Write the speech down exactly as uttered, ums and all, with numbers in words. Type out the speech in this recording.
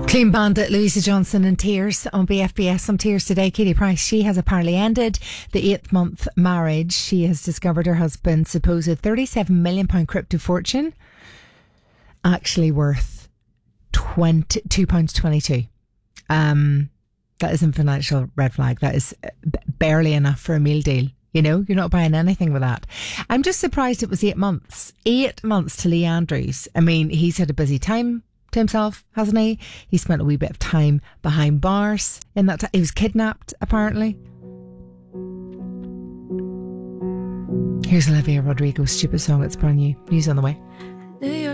Clean Bandit, Louisa Johnson and Tears on B F B S. On Tears today, Katie Price, she has apparently ended the eighth month marriage. She has discovered her husband's supposed thirty-seven million pounds crypto fortune actually worth twenty-two pounds twenty-two. Um, that is a financial red flag. That is b- barely enough for a meal deal. You know, you're not buying anything with that. I'm just surprised it was eight months. Eight months to Lee Andrews. I mean, he's had a busy time to himself, hasn't he? He spent a wee bit of time behind bars in that time. He was kidnapped, apparently. Here's Olivia Rodrigo's stupid song. It's brand new. News on the way.